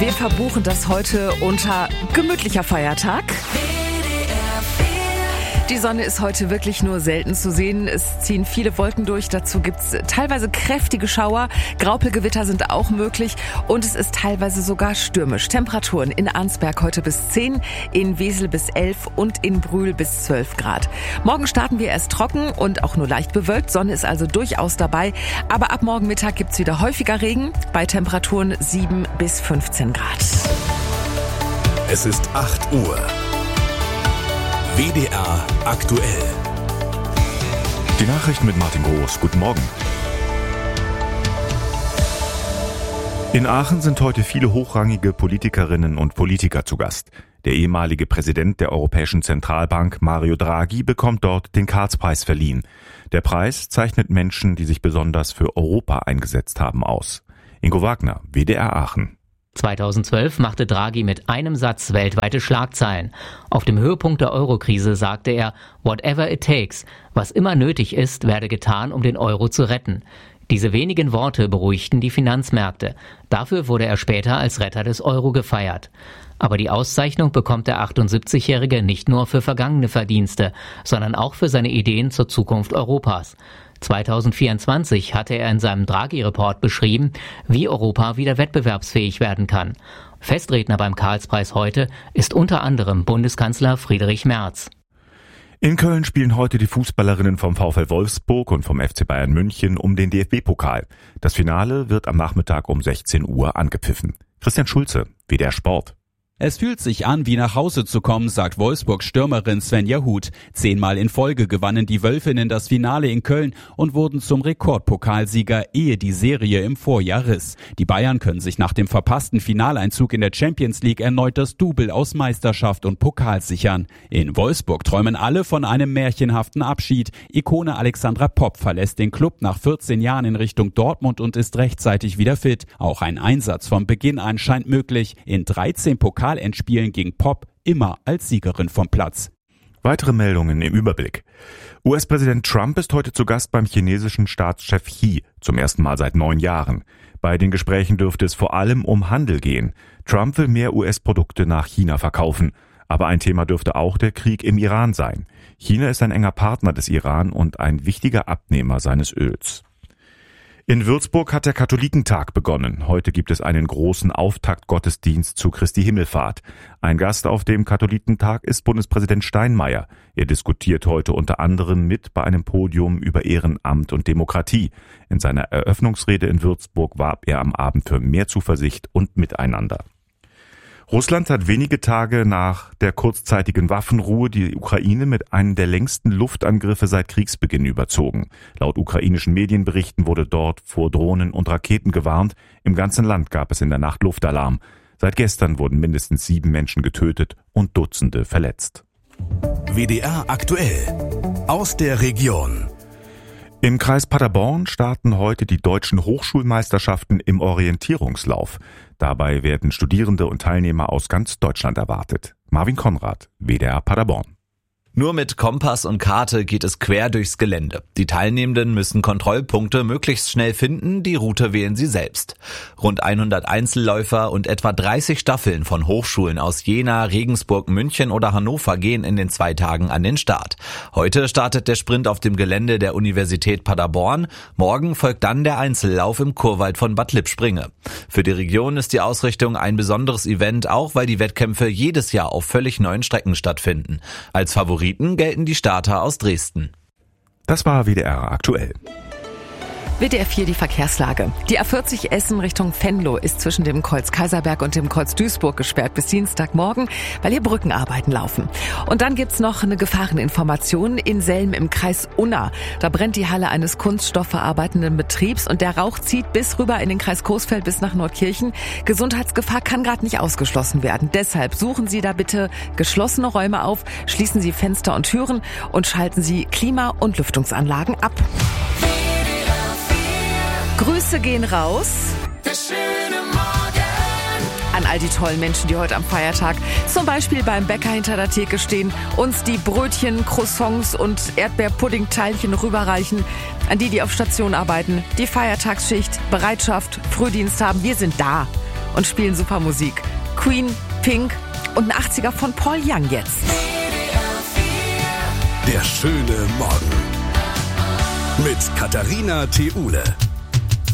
Wir verbuchen das heute unter gemütlicher Feiertag. Die Sonne ist heute wirklich nur selten zu sehen. Es ziehen viele Wolken durch. Dazu gibt's teilweise kräftige Schauer. Graupelgewitter sind auch möglich. Und es ist teilweise sogar stürmisch. Temperaturen in Arnsberg heute bis 10, in Wesel bis 11 und in Brühl bis 12 Grad. Morgen starten wir erst trocken und auch nur leicht bewölkt. Sonne ist also durchaus dabei. Aber ab morgen Mittag gibt's wieder häufiger Regen bei Temperaturen 7 bis 15 Grad. Es ist 8 Uhr. WDR aktuell. Die Nachrichten mit Martin Groß. Guten Morgen. In Aachen sind heute viele hochrangige Politikerinnen und Politiker zu Gast. Der ehemalige Präsident der Europäischen Zentralbank, Mario Draghi, bekommt dort den Karlspreis verliehen. Der Preis zeichnet Menschen, die sich besonders für Europa eingesetzt haben, aus. Ingo Wagner, WDR Aachen. 2012 machte Draghi mit einem Satz weltweite Schlagzeilen. Auf dem Höhepunkt der Eurokrise sagte er, "Whatever it takes", was immer nötig ist, werde getan, um den Euro zu retten. Diese wenigen Worte beruhigten die Finanzmärkte. Dafür wurde er später als Retter des Euro gefeiert. Aber die Auszeichnung bekommt der 78-Jährige nicht nur für vergangene Verdienste, sondern auch für seine Ideen zur Zukunft Europas. 2024 hatte er in seinem Draghi-Report beschrieben, wie Europa wieder wettbewerbsfähig werden kann. Festredner beim Karlspreis heute ist unter anderem Bundeskanzler Friedrich Merz. In Köln spielen heute die Fußballerinnen vom VfL Wolfsburg und vom FC Bayern München um den DFB-Pokal. Das Finale wird am Nachmittag um 16 Uhr angepfiffen. Christian Schulze, WDR Sport. Es fühlt sich an, wie nach Hause zu kommen, sagt Wolfsburg-Stürmerin Svenja Huth. 10-mal in Folge gewannen die Wölfinnen das Finale in Köln und wurden zum Rekordpokalsieger, ehe die Serie im Vorjahr riss. Die Bayern können sich nach dem verpassten Finaleinzug in der Champions League erneut das Double aus Meisterschaft und Pokal sichern. In Wolfsburg träumen alle von einem märchenhaften Abschied. Ikone Alexandra Popp verlässt den Club nach 14 Jahren in Richtung Dortmund und ist rechtzeitig wieder fit. Auch ein Einsatz von Beginn an scheint möglich. In 13 Pokalendspielen ging Popp immer als Siegerin vom Platz. Weitere Meldungen im Überblick. US-Präsident Trump ist heute zu Gast beim chinesischen Staatschef Xi, zum ersten Mal seit 9 Jahren. Bei den Gesprächen dürfte es vor allem um Handel gehen. Trump will mehr US-Produkte nach China verkaufen. Aber ein Thema dürfte auch der Krieg im Iran sein. China ist ein enger Partner des Iran und ein wichtiger Abnehmer seines Öls. In Würzburg hat der Katholikentag begonnen. Heute gibt es einen großen Auftaktgottesdienst zu Christi Himmelfahrt. Ein Gast auf dem Katholikentag ist Bundespräsident Steinmeier. Er diskutiert heute unter anderem mit bei einem Podium über Ehrenamt und Demokratie. In seiner Eröffnungsrede in Würzburg warb er am Abend für mehr Zuversicht und Miteinander. Russland hat wenige Tage nach der kurzzeitigen Waffenruhe die Ukraine mit einem der längsten Luftangriffe seit Kriegsbeginn überzogen. Laut ukrainischen Medienberichten wurde dort vor Drohnen und Raketen gewarnt. Im ganzen Land gab es in der Nacht Luftalarm. Seit gestern wurden mindestens 7 Menschen getötet und Dutzende verletzt. WDR aktuell. Aus der Region. Im Kreis Paderborn starten heute die deutschen Hochschulmeisterschaften im Orientierungslauf. Dabei werden Studierende und Teilnehmer aus ganz Deutschland erwartet. Marvin Konrad, WDR Paderborn. Nur mit Kompass und Karte geht es quer durchs Gelände. Die Teilnehmenden müssen Kontrollpunkte möglichst schnell finden, die Route wählen sie selbst. Rund 100 Einzelläufer und etwa 30 Staffeln von Hochschulen aus Jena, Regensburg, München oder Hannover gehen in den 2 Tagen an den Start. Heute startet der Sprint auf dem Gelände der Universität Paderborn. Morgen folgt dann der Einzellauf im Kurwald von Bad Lippspringe. Für die Region ist die Ausrichtung ein besonderes Event, auch weil die Wettkämpfe jedes Jahr auf völlig neuen Strecken stattfinden. Als Favoriten gelten die Starter aus Dresden. Das war WDR aktuell. WDR 4 die Verkehrslage. Die A40 Essen Richtung Venlo ist zwischen dem Kreuz Kaiserberg und dem Kreuz Duisburg gesperrt bis Dienstagmorgen, weil hier Brückenarbeiten laufen. Und dann gibt's noch eine Gefahreninformation in Selm im Kreis Unna. Da brennt die Halle eines kunststoffverarbeitenden Betriebs und der Rauch zieht bis rüber in den Kreis Coesfeld bis nach Nordkirchen. Gesundheitsgefahr kann gerade nicht ausgeschlossen werden. Deshalb suchen Sie da bitte geschlossene Räume auf, schließen Sie Fenster und Türen und schalten Sie Klima- und Lüftungsanlagen ab. Grüße gehen raus an all die tollen Menschen, die heute am Feiertag zum Beispiel beim Bäcker hinter der Theke stehen, uns die Brötchen, Croissants und Erdbeerpuddingteilchen rüberreichen. An die auf Station arbeiten, die Feiertagsschicht, Bereitschaft, Frühdienst haben. Wir sind da. und spielen super Musik. Queen, Pink und ein 80er von Paul Young jetzt. Der schöne Morgen mit Katharina Theule.